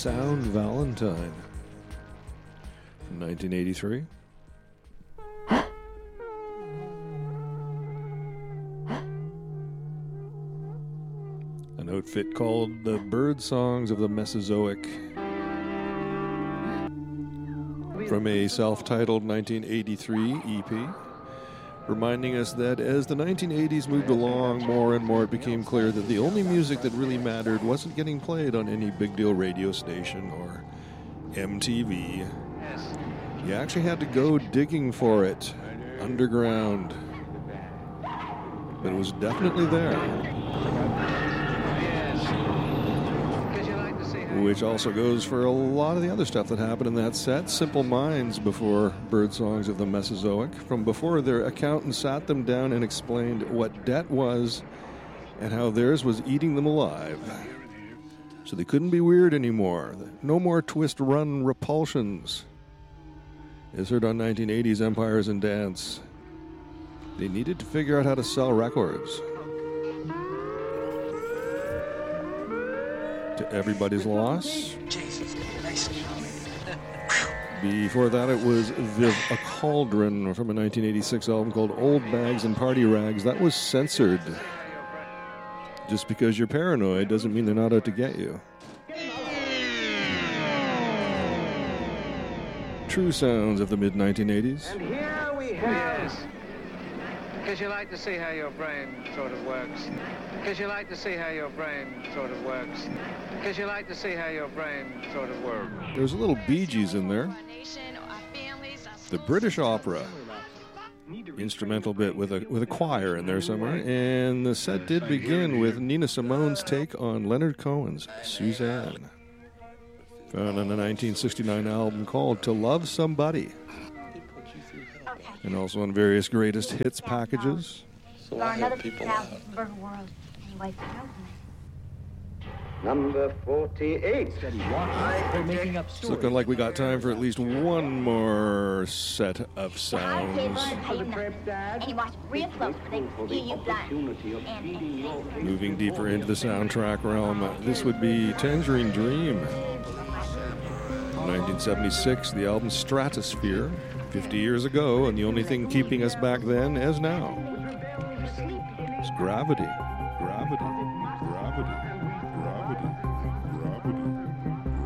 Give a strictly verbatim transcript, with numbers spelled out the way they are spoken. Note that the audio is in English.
Sound Valentine from nineteen eighty-three. An outfit called the Bird Songs of the Mesozoic from a self-titled nineteen eighty-three E P, reminding us that as the nineteen eighties moved along, more and more it became clear that the only music that really mattered wasn't getting played on any big deal radio station or M T V. You actually had to go digging for it underground. But it was definitely there. Which also goes for a lot of the other stuff that happened in that set. Simple Minds before Bird Songs of the Mesozoic, from before their accountant sat them down and explained what debt was and how theirs was eating them alive. So they couldn't be weird anymore. No more twist run repulsions. As heard on nineteen eighties Empires and Dance. They needed to figure out how to sell records. To Everybody's Loss. Before that, it was Viv a Cauldron from a nineteen eighty-six album called Old Bags and Party Rags. That was censored. Just because you're paranoid doesn't mean they're not out to get you. True sounds of the mid nineteen eighties. And here we have... Because you like to see how your brain sort of works. Because you like to see how your brain sort of works. Because you like to see how your brain sort of works. There's a little Bee Gees in there. The British Opera. Instrumental bit with a with a choir in there somewhere. And the set did begin with Nina Simone's take on Leonard Cohen's Suzanne. Found on a nineteen sixty-nine album called To Love Somebody. And also on various greatest hits packages. So I have people out. Number forty-eight. It's looking like we got time for at least one more set of sounds. Moving deeper into the soundtrack realm, this would be Tangerine Dream. nineteen seventy-six, the album Stratosphere. fifty years ago, and the only thing keeping us back then as now is gravity. Gravity.